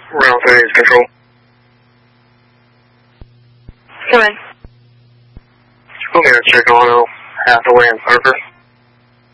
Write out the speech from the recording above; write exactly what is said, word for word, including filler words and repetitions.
Round three is control. Come in. We'll get a check on half the way in Parker.